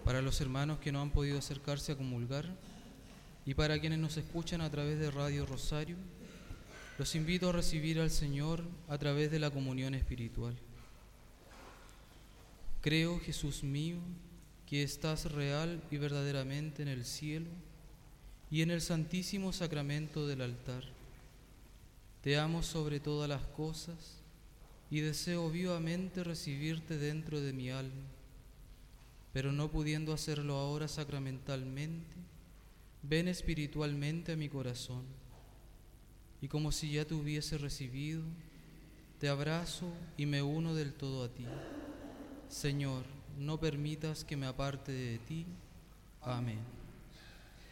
Para los hermanos que no han podido acercarse a comulgar y para quienes nos escuchan a través de Radio Rosario, los invito a recibir al Señor a través de la comunión espiritual. Creo, Jesús mío, que estás real y verdaderamente en el cielo y en el santísimo sacramento del altar. Te amo sobre todas las cosas y deseo vivamente recibirte dentro de mi alma, pero no pudiendo hacerlo ahora sacramentalmente, ven espiritualmente a mi corazón, y como si ya te hubiese recibido, te abrazo y me uno del todo a ti. Señor, no permitas que me aparte de ti. Amén.